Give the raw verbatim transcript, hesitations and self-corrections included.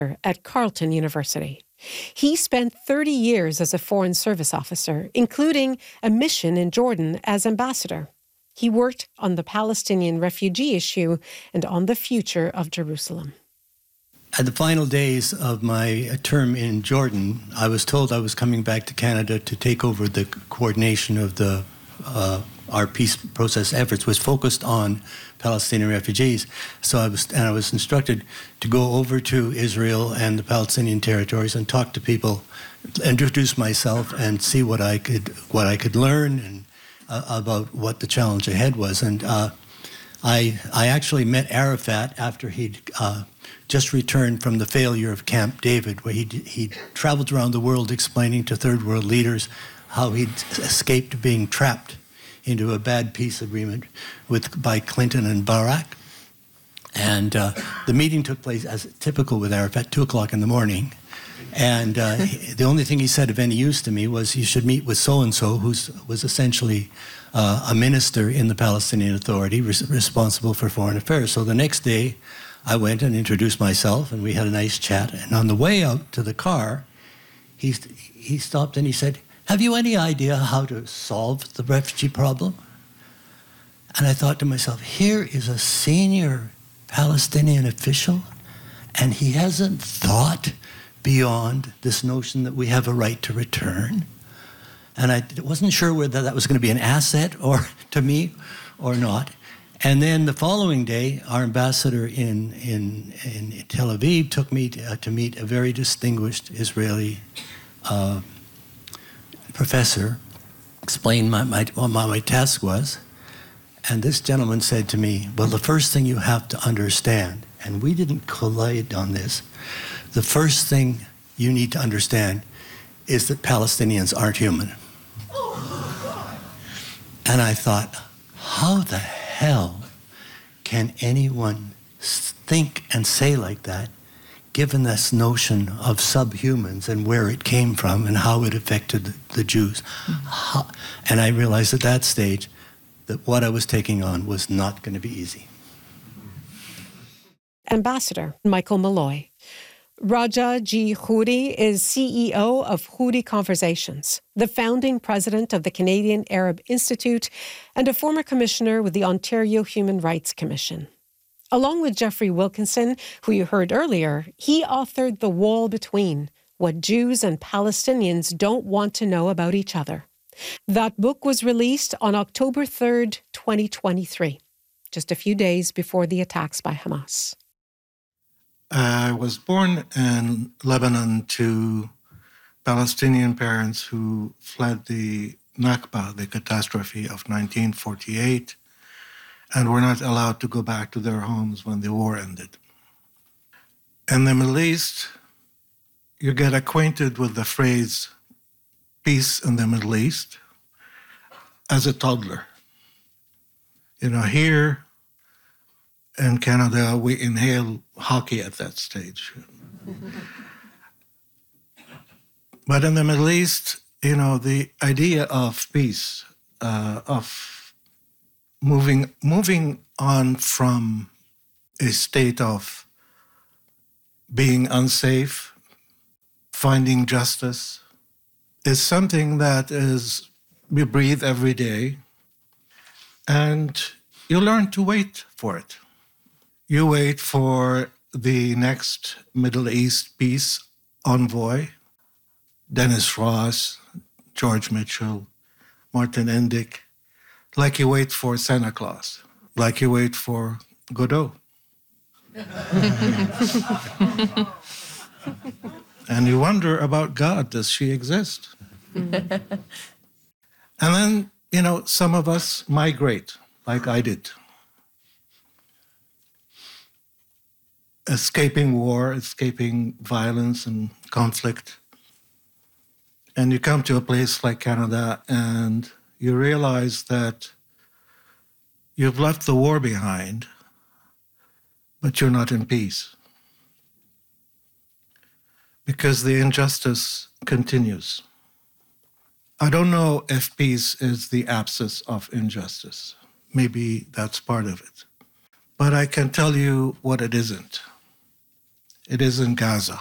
at Carleton University. He spent thirty years as a Foreign Service officer, including a mission in Jordan as ambassador. He worked on the Palestinian refugee issue and on the future of Jerusalem. At the final days of my term in Jordan, I was told I was coming back to Canada to take over the coordination of the uh, our peace process efforts, was focused on Palestinian refugees. So I was, and I was instructed to go over to Israel and the Palestinian territories and talk to people, introduce myself, and see what I could what I could learn and uh, about what the challenge ahead was. And uh, I I actually met Arafat after he'd uh, just returned from the failure of Camp David, where he he traveled around the world explaining to third world leaders how he'd escaped being trapped into a bad peace agreement with by Clinton and Barak. And uh, the meeting took place, as typical with Arafat, two o'clock in the morning. And uh, the only thing he said of any use to me was you should meet with so-and-so, who was essentially uh, a minister in the Palestinian Authority res- responsible for foreign affairs. So the next day, I went and introduced myself, and we had a nice chat. And on the way out to the car, he, he stopped and he said, "Have you any idea how to solve the refugee problem?" And I thought to myself, here is a senior Palestinian official, and he hasn't thought beyond this notion that we have a right to return. And I wasn't sure whether that was going to be an asset or to me or not. And then the following day, our ambassador in in, in Tel Aviv took me to, uh, to meet a very distinguished Israeli uh, professor, explained my, my, what my, my task was. And this gentleman said to me, well, the first thing you have to understand, and we didn't collide on this, the first thing you need to understand is that Palestinians aren't human. And I thought, how the hell can anyone think and say like that, given this notion of subhumans and where it came from and how it affected the, the Jews? Mm-hmm. How, and I realized at that stage that what I was taking on was not going to be easy. Ambassador Michael Malloy. Raja G. Khouri is C E O of Khouri Conversations, the founding president of the Canadian Arab Institute, and a former commissioner with the Ontario Human Rights Commission. Along with Jeffrey Wilkinson, who you heard earlier, he authored The Wall Between, What Jews and Palestinians Don't Want to Know About Each Other. That book was released on October third, twenty twenty-three, just a few days before the attacks by Hamas. I was born in Lebanon to Palestinian parents who fled the Nakba, the catastrophe of nineteen forty-eight, and were not allowed to go back to their homes when the war ended. In the Middle East, you get acquainted with the phrase peace in the Middle East as a toddler. You know, here in Canada, we inhale hockey at that stage. But in the Middle East, you know, the idea of peace, uh, of moving moving on from a state of being unsafe, finding justice, is something that is, we breathe every day, and you learn to wait for it. You wait for the next Middle East peace envoy, Dennis Ross, George Mitchell, Martin Indyk, like you wait for Santa Claus, like you wait for Godot. And you wonder about God, does she exist? And then, you know, some of us migrate, like I did. Escaping war, escaping violence and conflict. And you come to a place like Canada and you realize that you've left the war behind, but you're not in peace. Because the injustice continues. I don't know if peace is the absence of injustice. Maybe that's part of it. But I can tell you what it isn't. It is in Gaza.